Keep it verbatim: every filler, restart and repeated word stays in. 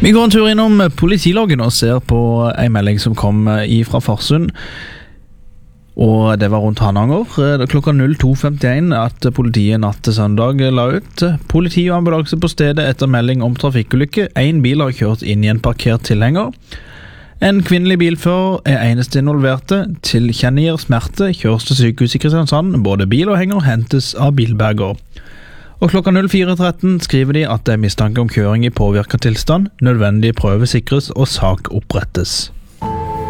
Vi går en tur innom politiloggen og ser på en melding som kom fra Farsund. Og det var rundt Hananger klokka to femtien at politiet natt til søndag la ut politi og ambulanse på stedet etter melding om trafikkulykke. En bil har kjørt inn i en parkert tilhenger. En kvinnelig bilfører er eneste involverte, tilkjennegir smerte, kjøres til sykehus i Kristiansand. Både bil og henger hentes av bilberger. Og klokka fire tretten skriver de at det er mistanke om kjøring i påvirket tilstand, nødvendige prøver sikres og sak opprettes.